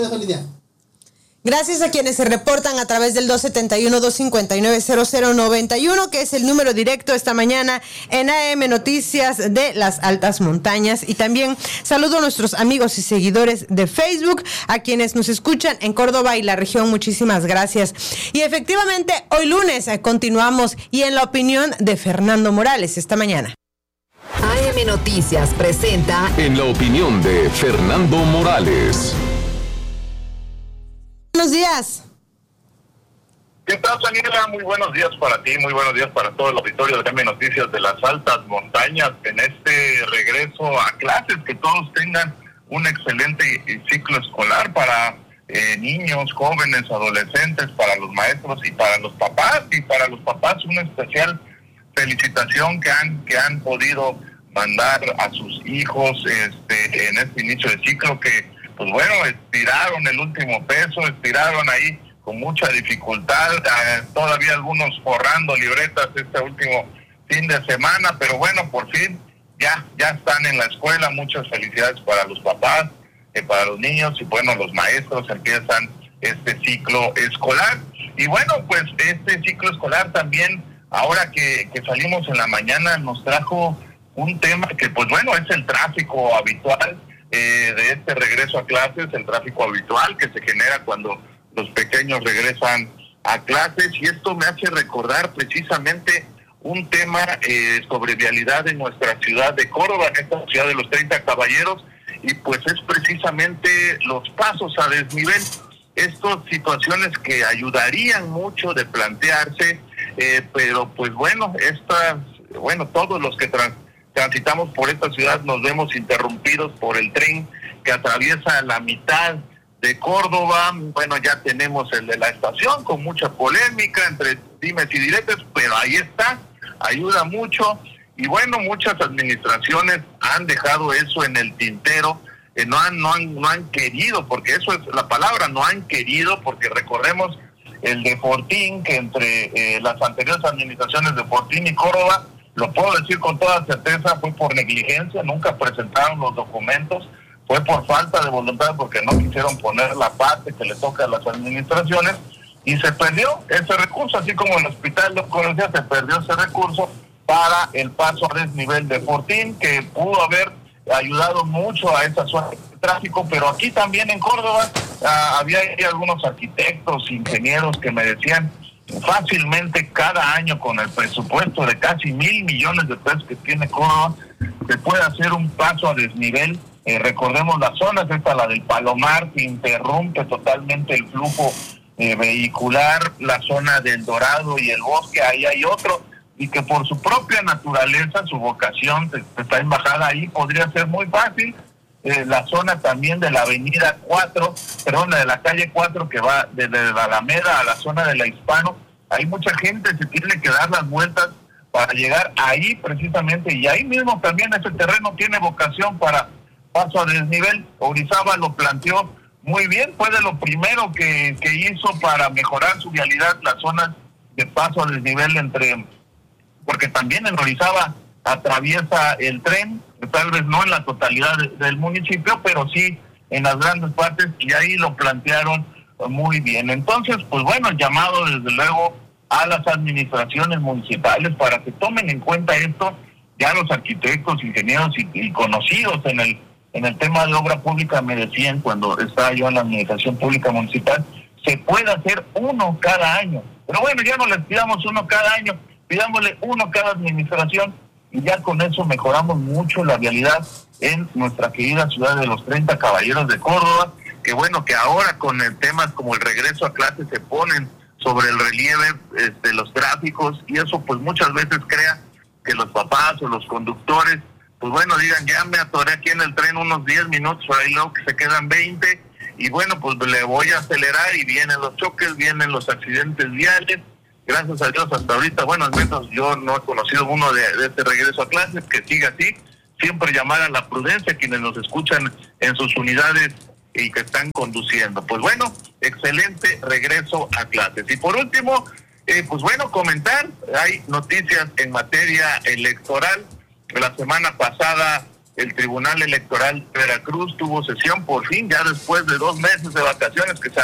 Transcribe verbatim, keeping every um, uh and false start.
te dejo, Lidia. Gracias a quienes se reportan a través del dos siete uno, dos cinco nueve, cero cero nueve uno, que es el número directo esta mañana en A M Noticias de las Altas Montañas. Y también saludo a nuestros amigos y seguidores de Facebook, a quienes nos escuchan en Córdoba y la región. Muchísimas gracias. Y efectivamente, hoy lunes eh, continuamos y en la opinión de Fernando Morales esta mañana. A M Noticias presenta En la opinión de Fernando Morales. Buenos días. ¿Qué tal, Daniela? Muy buenos días para ti, muy buenos días para todo el auditorio de A M Noticias de las Altas Montañas en este regreso a clases. Que todos tengan un excelente ciclo escolar para eh, niños, jóvenes, adolescentes, para los maestros y para los papás. Y para los papás una especial felicitación que han que han podido mandar a sus hijos este en este inicio de ciclo, que pues bueno, estiraron el último peso, estiraron ahí con mucha dificultad, eh, todavía algunos forrando libretas este último fin de semana, pero bueno, por fin ya ya están en la escuela. Muchas felicidades para los papás, eh, para los niños, y bueno, los maestros empiezan este ciclo escolar. Y bueno, pues este ciclo escolar también, ahora que, que salimos en la mañana, nos trajo un tema que pues bueno, es el tráfico habitual Eh, de este regreso a clases, el tráfico habitual que se genera cuando los pequeños regresan a clases. Y esto me hace recordar precisamente un tema eh, sobre vialidad en nuestra ciudad de Córdoba, en esta ciudad de los treinta caballeros, y pues es precisamente los pasos a desnivel. Estas situaciones que ayudarían mucho de plantearse, eh, pero pues bueno, estas, bueno, todos los que trans transitamos por esta ciudad nos vemos interrumpidos por el tren que atraviesa la mitad de Córdoba. Bueno, ya tenemos el de la estación con mucha polémica entre dimes y diretes, pero ahí está, ayuda mucho. Y bueno, muchas administraciones han dejado eso en el tintero, eh, no han no han no han querido, porque eso es la palabra, no han querido, porque recordemos el de Fortín, que entre eh, las anteriores administraciones de Fortín y Córdoba, lo puedo decir con toda certeza, fue por negligencia, nunca presentaron los documentos, fue por falta de voluntad, porque no quisieron poner la parte que le toca a las administraciones, y se perdió ese recurso, así como el hospital de Oncología se perdió ese recurso para el paso a desnivel de Fortín, que pudo haber ayudado mucho a esa zona de tráfico. Pero aquí también en Córdoba ah, había algunos arquitectos, ingenieros que me decían fácilmente cada año, con el presupuesto de casi mil millones de pesos que tiene Córdoba, se puede hacer un paso a desnivel. Eh, recordemos las zonas, esta la del Palomar, que interrumpe totalmente el flujo eh, vehicular, la zona del Dorado y el Bosque, ahí hay otro, y que por su propia naturaleza, su vocación está en bajada, ahí podría ser muy fácil. Eh, la zona también de la avenida cuatro, perdón, de la calle cuatro, que va desde la Alameda a la zona de la Hispano, hay mucha gente, se tiene que dar las vueltas para llegar ahí precisamente, y ahí mismo también ese terreno tiene vocación para paso a desnivel. Orizaba lo planteó muy bien, fue de lo primero que, que hizo para mejorar su vialidad, las zonas de paso a desnivel entre, porque también en Orizaba atraviesa el tren, tal vez no en la totalidad de, del municipio, pero sí en las grandes partes, y ahí lo plantearon muy bien. Entonces, pues bueno, el llamado desde luego a las administraciones municipales para que tomen en cuenta esto. Ya los arquitectos, ingenieros y, y conocidos en el en el tema de obra pública me decían, cuando estaba yo en la administración pública municipal, se puede hacer uno cada año. Pero bueno, ya no les pidamos uno cada año, pidámosle uno cada administración, y ya con eso mejoramos mucho la vialidad en nuestra querida ciudad de los treinta caballeros de Córdoba, que bueno, que ahora con el temas como el regreso a clases se ponen sobre el relieve este, los tráficos, y eso pues muchas veces crea que los papás o los conductores, pues bueno, digan, ya me atoré aquí en el tren unos diez minutos, por ahí luego que se quedan veinte, y bueno, pues le voy a acelerar, y vienen los choques, vienen los accidentes viales. Gracias a Dios hasta ahorita, bueno, al menos yo no he conocido uno de, de este regreso a clases, que siga así. Siempre llamar a la prudencia quienes nos escuchan en sus unidades y que están conduciendo. Pues bueno, excelente regreso a clases. Y por último, eh, pues bueno, comentar, hay noticias en materia electoral. La semana pasada el Tribunal Electoral de Veracruz tuvo sesión por fin, ya después de dos meses de vacaciones que se